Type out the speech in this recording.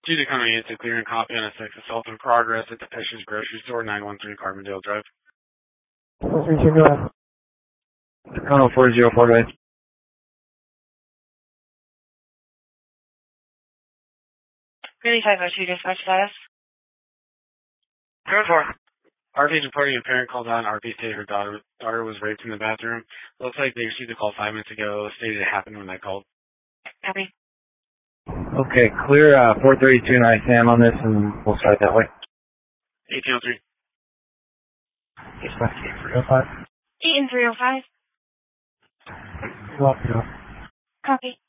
Due to coming in to clear and copy on a sex assault in progress at the Fisher's Grocery Store, 913 Carbondale Drive. 432, go ahead. Colonel 404, go ahead. Really 502 dispatch status. 4. RP's reporting a parent called out. RP stated her daughter was raped in the bathroom. Looks like they received a call 5 minutes ago. Stated it happened when they called. Copy. Okay, clear 432 and ISAM on this, and we'll start that way. 1803. Dispatch 8305. 8305. Go up, go. Copy.